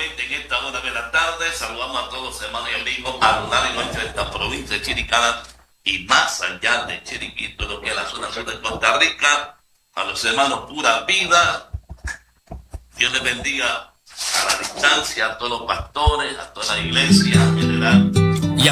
nuevamente en esta hora de la tarde. Saludamos a todos los hermanos y amigos a lo largo y ancho de esta provincia de Chiricana y más allá de Chiriquito, lo que es la zona sur de Costa Rica. A los hermanos Pura Vida, Dios les bendiga a la distancia, a todos los pastores, a toda la iglesia en general.